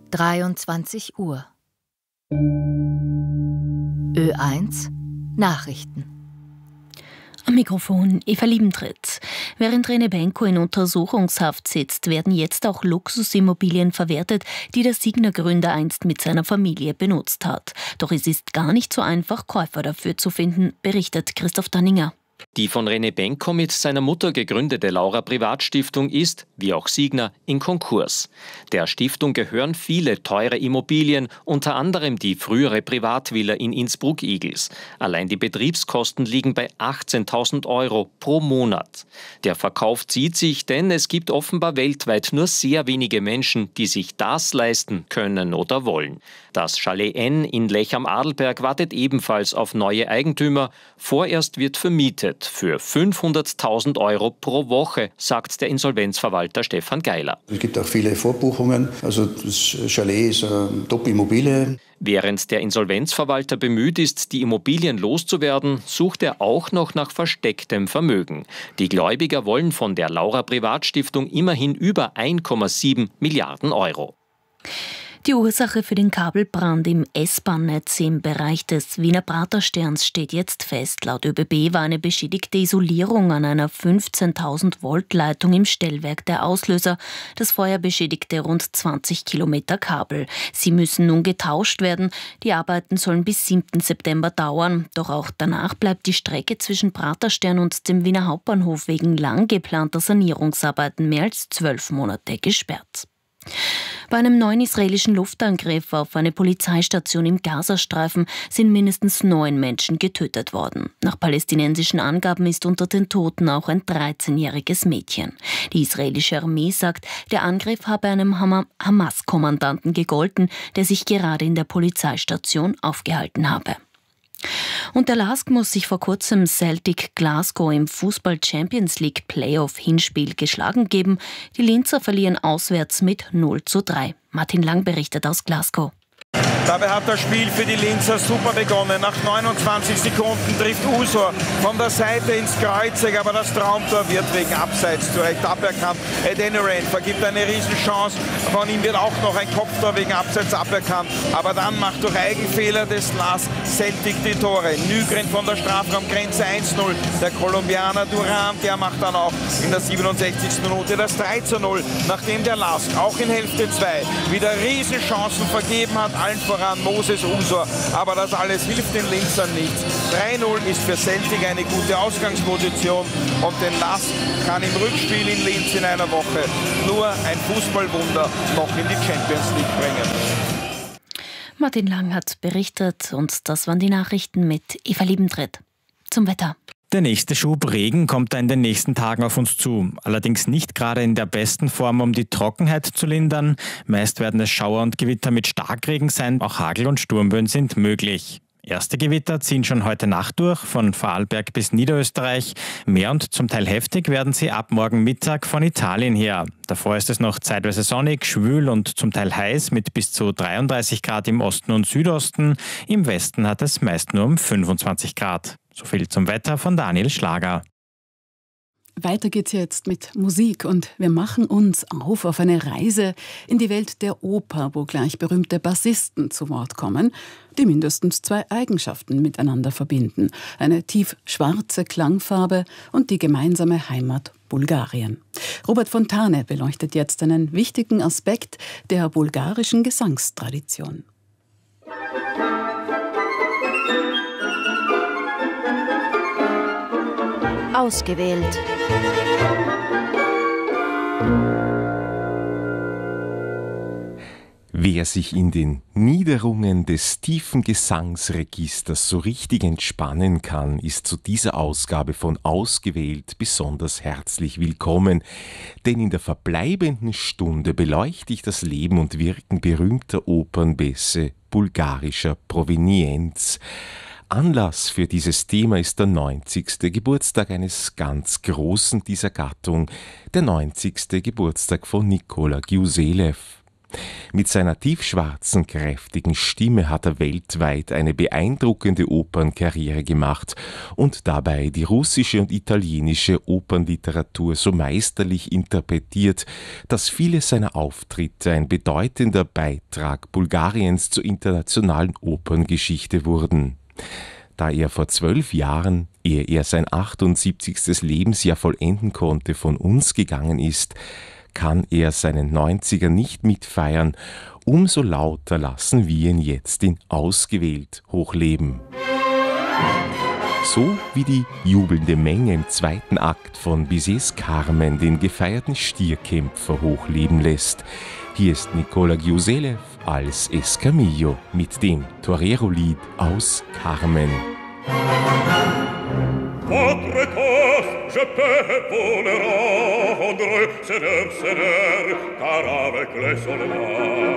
23 Uhr. Ö1 Nachrichten. Am Mikrofon Eva Liebentritt. Während Rene Benko in Untersuchungshaft sitzt, werden jetzt auch Luxusimmobilien verwertet, die der Signa-Gründer einst mit seiner Familie benutzt hat. Doch es ist gar nicht so einfach, Käufer dafür zu finden, berichtet Christoph Danninger. Die von Rene Benko mit seiner Mutter gegründete Laura Privatstiftung ist, wie auch Signa, in Konkurs. Der Stiftung gehören viele teure Immobilien, unter anderem die frühere Privatvilla in Innsbruck-Igls. Allein die Betriebskosten liegen bei 18.000 € pro Monat. Der Verkauf zieht sich, denn es gibt offenbar weltweit nur sehr wenige Menschen, die sich das leisten können oder wollen. Das Chalet N in Lech am Adelberg wartet ebenfalls auf neue Eigentümer. Vorerst wird vermietet für 500.000 € pro Woche, sagt der Insolvenzverwalter Stefan Geiler. Es gibt auch viele Vorbuchungen. Also das Chalet ist eine Top-Immobilie. Während der Insolvenzverwalter bemüht ist, die Immobilien loszuwerden, sucht er auch noch nach verstecktem Vermögen. Die Gläubiger wollen von der Laura Privatstiftung immerhin über 1,7 Milliarden €. Die Ursache für den Kabelbrand im S-Bahn-Netz im Bereich des Wiener Pratersterns steht jetzt fest. Laut ÖBB war eine beschädigte Isolierung an einer 15.000 Volt Leitung im Stellwerk der Auslöser. Das Feuer beschädigte rund 20 Kilometer Kabel. Sie müssen nun getauscht werden. Die Arbeiten sollen bis 7. September dauern. Doch auch danach bleibt die Strecke zwischen Praterstern und dem Wiener Hauptbahnhof wegen lang geplanter Sanierungsarbeiten mehr als 12 Monate gesperrt. Bei einem neuen israelischen Luftangriff auf eine Polizeistation im Gazastreifen sind mindestens 9 Menschen getötet worden. Nach palästinensischen Angaben ist unter den Toten auch ein 13-jähriges Mädchen. Die israelische Armee sagt, der Angriff habe einem Hamas-Kommandanten gegolten, der sich gerade in der Polizeistation aufgehalten habe. Und der LASK muss sich vor kurzem Celtic Glasgow im Fußball-Champions-League-Playoff-Hinspiel geschlagen geben. Die Linzer verlieren auswärts mit 0:3. Martin Lang berichtet aus Glasgow. Dabei hat das Spiel für die Linzer super begonnen. Nach 29 Sekunden trifft Usor von der Seite ins Kreuzeck, aber das Traumtor wird wegen Abseits zu Recht aberkannt. Adeniran vergibt eine Riesenchance. Von ihm wird auch noch ein Kopftor wegen Abseits aberkannt. Aber dann macht durch Eigenfehler des LASK Celtic die Tore. Nygren von der Strafraumgrenze 1:0. Der Kolumbianer Duran, der macht dann auch in der 67. Minute das 3:0, nachdem der LASK auch in Hälfte 2 wieder Riesenchancen vergeben hat, allen voran Moses Usor. Aber das alles hilft den Linzern nichts. 3:0 ist für Celtic eine gute Ausgangsposition und den LASK kann im Rückspiel in Linz in einer Woche nur ein Fußballwunder noch in die Champions League bringen. Martin Lang hat berichtet und das waren die Nachrichten mit Eva Liebentritt. Zum Wetter. Der nächste Schub Regen kommt da in den nächsten Tagen auf uns zu. Allerdings nicht gerade in der besten Form, um die Trockenheit zu lindern. Meist werden es Schauer und Gewitter mit Starkregen sein. Auch Hagel- und Sturmböen sind möglich. Erste Gewitter ziehen schon heute Nacht durch, von Vorarlberg bis Niederösterreich. Mehr und zum Teil heftig werden sie ab morgen Mittag von Italien her. Davor ist es noch zeitweise sonnig, schwül und zum Teil heiß mit bis zu 33 Grad im Osten und Südosten. Im Westen hat es meist nur um 25 Grad. So viel zum Wetter von Daniel Schlager. Weiter geht's jetzt mit Musik und wir machen uns auf eine Reise in die Welt der Oper, wo gleich berühmte Bassisten zu Wort kommen, die mindestens 2 Eigenschaften miteinander verbinden. Eine tief schwarze Klangfarbe und die gemeinsame Heimat Bulgarien. Robert Fontane beleuchtet jetzt einen wichtigen Aspekt der bulgarischen Gesangstradition. Ausgewählt. Wer sich in den Niederungen des tiefen Gesangsregisters so richtig entspannen kann, ist zu dieser Ausgabe von Ausgewählt besonders herzlich willkommen. Denn in der verbleibenden Stunde beleuchte ich das Leben und Wirken berühmter Opernbässe bulgarischer Provenienz. Anlass für dieses Thema ist der 90. Geburtstag eines ganz Großen dieser Gattung, der 90. Geburtstag von Nikola Gyuzelev. Mit seiner tiefschwarzen, kräftigen Stimme hat er weltweit eine beeindruckende Opernkarriere gemacht und dabei die russische und italienische Opernliteratur so meisterlich interpretiert, dass viele seiner Auftritte ein bedeutender Beitrag Bulgariens zur internationalen Operngeschichte wurden. Da er vor 12 Jahren, ehe er sein 78. Lebensjahr vollenden konnte, von uns gegangen ist, kann er seinen 90er nicht mitfeiern. Umso lauter lassen wir ihn jetzt in Ausgewählt hochleben. So wie die jubelnde Menge im zweiten Akt von Bizets Carmen den gefeierten Stierkämpfer hochleben lässt. Hier ist Nicola Giuselev als Escamillo mit dem Torero-Lied aus Carmen. Votre toast, je peux vous le rendre, seigneur, car avec les soldats